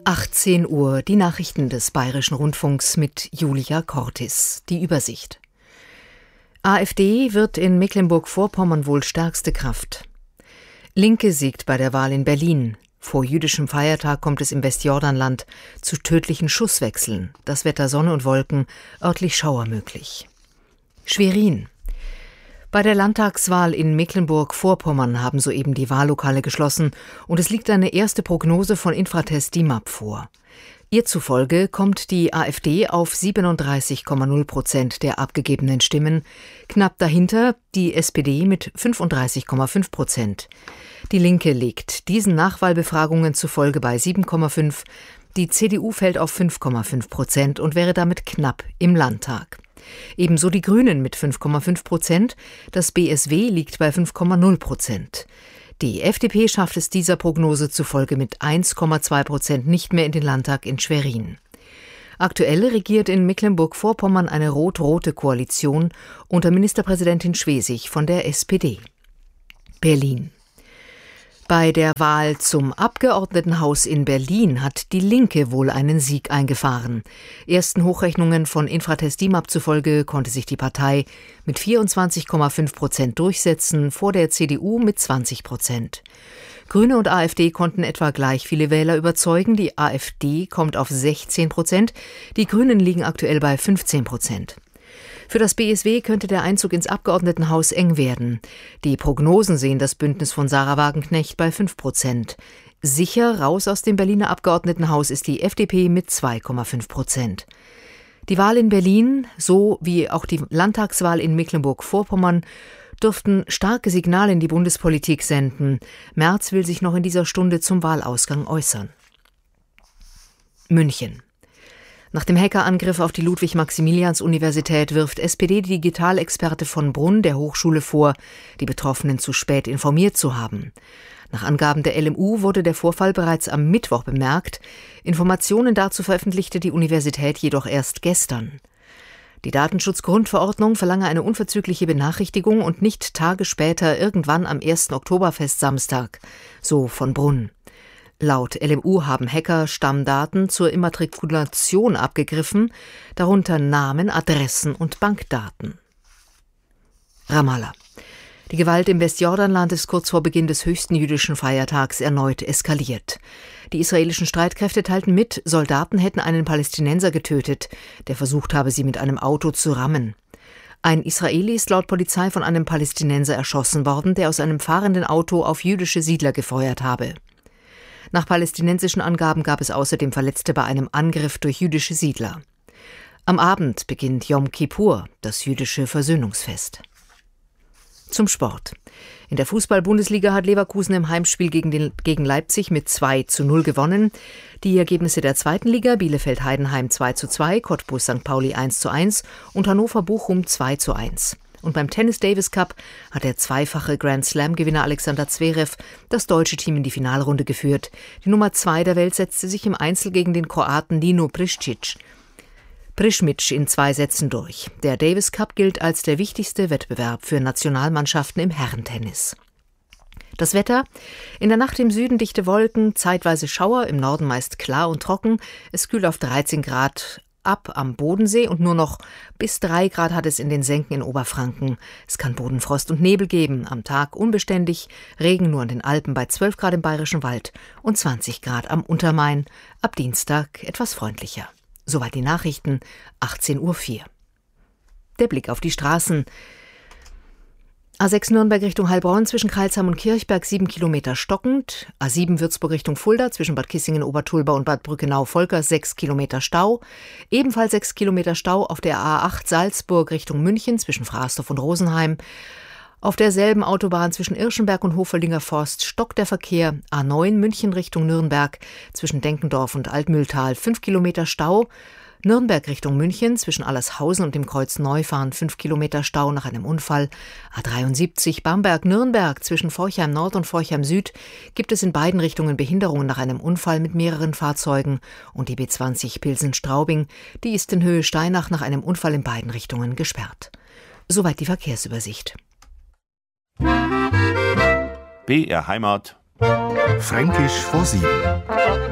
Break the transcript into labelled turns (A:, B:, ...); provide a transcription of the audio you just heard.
A: 18 Uhr, die Nachrichten des Bayerischen Rundfunks mit Julia Cortis. Die Übersicht. AfD wird in Mecklenburg-Vorpommern wohl stärkste Kraft. Linke siegt bei der Wahl in Berlin. Vor jüdischem Feiertag kommt es im Westjordanland zu tödlichen Schusswechseln. Das Wetter Sonne und Wolken, örtlich Schauer möglich. Schwerin. Bei der Landtagswahl in Mecklenburg-Vorpommern haben soeben die Wahllokale geschlossen und es liegt eine erste Prognose von Infratest DIMAP vor. Ihr zufolge kommt die AfD auf 37,0% der abgegebenen Stimmen, knapp dahinter die SPD mit 35,5%. Die Linke liegt diesen Nachwahlbefragungen zufolge bei 7,5%, die CDU fällt auf 5,5% und wäre damit knapp im Landtag. Ebenso die Grünen mit 5,5%, das BSW liegt bei 5,0%. Die FDP schafft es dieser Prognose zufolge mit 1,2% nicht mehr in den Landtag in Schwerin. Aktuell regiert in Mecklenburg-Vorpommern eine rot-rote Koalition unter Ministerpräsidentin Schwesig von der SPD. Berlin. Bei der Wahl zum Abgeordnetenhaus in Berlin hat die Linke wohl einen Sieg eingefahren. Ersten Hochrechnungen von Infratest DIMAP zufolge konnte sich die Partei mit 24,5% durchsetzen, vor der CDU mit 20%. Grüne und AfD konnten etwa gleich viele Wähler überzeugen. Die AfD kommt auf 16%, die Grünen liegen aktuell bei 15%. Für das BSW könnte der Einzug ins Abgeordnetenhaus eng werden. Die Prognosen sehen das Bündnis von Sarah Wagenknecht bei 5%. Sicher raus aus dem Berliner Abgeordnetenhaus ist die FDP mit 2,5%. Die Wahl in Berlin, so wie auch die Landtagswahl in Mecklenburg-Vorpommern, dürften starke Signale in die Bundespolitik senden. Merz will sich noch in dieser Stunde zum Wahlausgang äußern. München. Nach dem Hackerangriff auf die Ludwig-Maximilians-Universität wirft SPD-Digitalexperte von Brunn der Hochschule vor, die Betroffenen zu spät informiert zu haben. Nach Angaben der LMU wurde der Vorfall bereits am Mittwoch bemerkt. Informationen dazu veröffentlichte die Universität jedoch erst gestern. Die Datenschutzgrundverordnung verlange eine unverzügliche Benachrichtigung und nicht Tage später irgendwann am 1. Oktoberfest-Samstag, so von Brunn. Laut LMU haben Hacker Stammdaten zur Immatrikulation abgegriffen, darunter Namen, Adressen und Bankdaten. Ramallah. Die Gewalt im Westjordanland ist kurz vor Beginn des höchsten jüdischen Feiertags erneut eskaliert. Die israelischen Streitkräfte teilten mit, Soldaten hätten einen Palästinenser getötet, der versucht habe, sie mit einem Auto zu rammen. Ein Israeli ist laut Polizei von einem Palästinenser erschossen worden, der aus einem fahrenden Auto auf jüdische Siedler gefeuert habe. Nach palästinensischen Angaben gab es außerdem Verletzte bei einem Angriff durch jüdische Siedler. Am Abend beginnt Yom Kippur, das jüdische Versöhnungsfest. Zum Sport. In der Fußball-Bundesliga hat Leverkusen im Heimspiel gegen Leipzig mit 2:0 gewonnen. Die Ergebnisse der zweiten Liga: Bielefeld-Heidenheim 2:2, Cottbus St. Pauli 1:1 und Hannover-Bochum 2:1. Und beim Tennis Davis Cup hat der zweifache Grand Slam-Gewinner Alexander Zverev das deutsche Team in die Finalrunde geführt. Die Nummer 2 der Welt setzte sich im Einzel gegen den Kroaten Nino Prišmić in 2 Sätzen durch. Der Davis Cup gilt als der wichtigste Wettbewerb für Nationalmannschaften im Herrentennis. Das Wetter: in der Nacht im Süden dichte Wolken, zeitweise Schauer, im Norden meist klar und trocken. Es kühlt auf 13 Grad ab am Bodensee und nur noch bis 3 Grad hat es in den Senken in Oberfranken. Es kann Bodenfrost und Nebel geben. Am Tag unbeständig, Regen nur an den Alpen bei 12 Grad im Bayerischen Wald und 20 Grad am Untermain. Ab Dienstag etwas freundlicher. Soweit die Nachrichten, 18:04 Uhr. Der Blick auf die Straßen. A6 Nürnberg Richtung Heilbronn zwischen Crailsheim und Kirchberg 7 Kilometer stockend. A7 Würzburg Richtung Fulda zwischen Bad Kissingen, Obertulba und Bad Brückenau-Volkers 6 Kilometer Stau. Ebenfalls 6 Kilometer Stau auf der A8 Salzburg Richtung München zwischen Frasdorf und Rosenheim. Auf derselben Autobahn zwischen Irschenberg und Hofeldinger Forst stockt der Verkehr. A9 München Richtung Nürnberg zwischen Denkendorf und Altmühltal 5 Kilometer Stau. Nürnberg Richtung München zwischen Allershausen und dem Kreuz Neufahren 5 Kilometer Stau nach einem Unfall. A73 Bamberg-Nürnberg zwischen Forchheim Nord und Forchheim Süd gibt es in beiden Richtungen Behinderungen nach einem Unfall mit mehreren Fahrzeugen. Und die B20 Pilsen-Straubing, die ist in Höhe Steinach nach einem Unfall in beiden Richtungen gesperrt. Soweit die Verkehrsübersicht.
B: BR Heimat.
C: Fränkisch vor 7.